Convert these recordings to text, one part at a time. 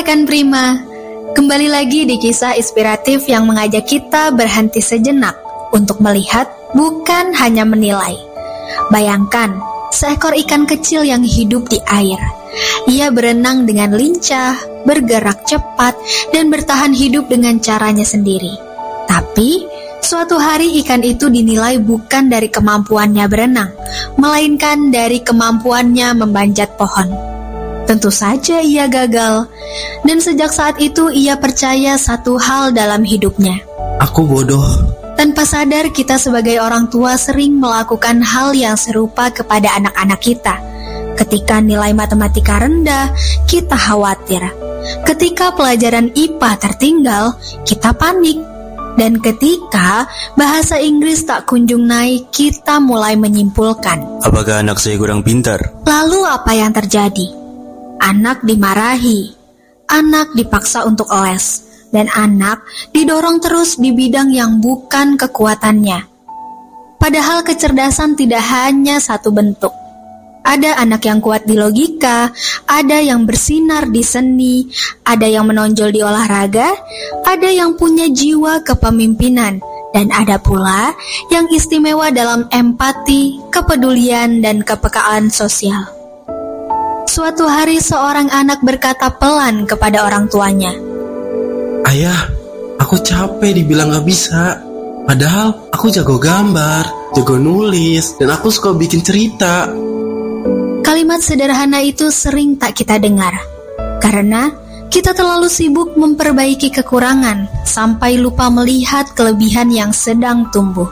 rekan Prima, kembali lagi di kisah inspiratif yang mengajak kita berhenti sejenak untuk melihat, bukan hanya menilai. Bayangkan, seekor ikan kecil yang hidup di air. Ia berenang dengan lincah, bergerak cepat, dan bertahan hidup dengan caranya sendiri. Tapi, suatu hari ikan itu dinilai bukan dari kemampuannya berenang, melainkan dari kemampuannya memanjat pohon. Tentu saja ia gagal, dan sejak saat itu ia percaya satu hal dalam hidupnya. Aku bodoh. Tanpa sadar kita sebagai orang tua sering melakukan hal yang serupa kepada anak-anak kita. Ketika nilai matematika rendah, kita khawatir. Ketika pelajaran IPA tertinggal, kita panik. Dan ketika bahasa Inggris tak kunjung naik, kita mulai menyimpulkan, apakah anak saya kurang pintar? Lalu apa yang terjadi? Anak dimarahi, anak dipaksa untuk les, dan anak didorong terus di bidang yang bukan kekuatannya. Padahal kecerdasan tidak hanya satu bentuk. Ada anak yang kuat di logika, ada yang bersinar di seni, ada yang menonjol di olahraga, ada yang punya jiwa kepemimpinan, dan ada pula yang istimewa dalam empati, kepedulian, dan kepekaan sosial. Suatu hari seorang anak berkata pelan kepada orang tuanya, Ayah, aku capek dibilang gak bisa. Padahal aku jago gambar, jago nulis, dan aku suka bikin cerita. Kalimat sederhana itu sering tak kita dengar, karena kita terlalu sibuk memperbaiki kekurangan sampai lupa melihat kelebihan yang sedang tumbuh.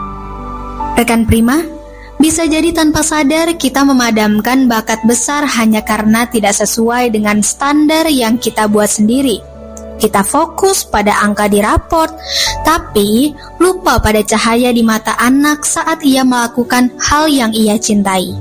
Rekan Prima, bisa jadi tanpa sadar kita memadamkan bakat besar hanya karena tidak sesuai dengan standar yang kita buat sendiri. Kita fokus pada angka di raport, tapi lupa pada cahaya di mata anak saat ia melakukan hal yang ia cintai.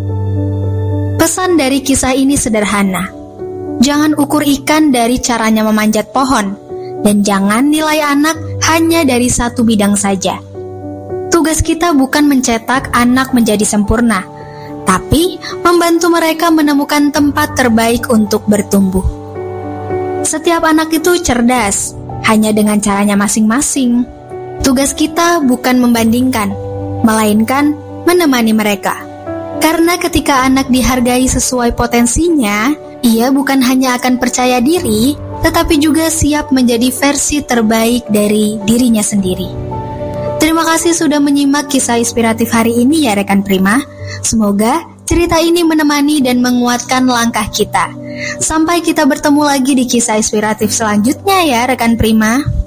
Pesan dari kisah ini sederhana. Jangan ukur ikan dari caranya memanjat pohon, dan jangan nilai anak hanya dari satu bidang saja. Tugas kita bukan mencetak anak menjadi sempurna, tapi membantu mereka menemukan tempat terbaik untuk bertumbuh. Setiap anak itu cerdas, hanya dengan caranya masing-masing. Tugas kita bukan membandingkan, melainkan menemani mereka. Karena ketika anak dihargai sesuai potensinya, ia bukan hanya akan percaya diri, tetapi juga siap menjadi versi terbaik dari dirinya sendiri. Terima kasih sudah menyimak kisah inspiratif hari ini ya rekan Prima. Semoga cerita ini menemani dan menguatkan langkah kita. Sampai kita bertemu lagi di kisah inspiratif selanjutnya ya rekan Prima.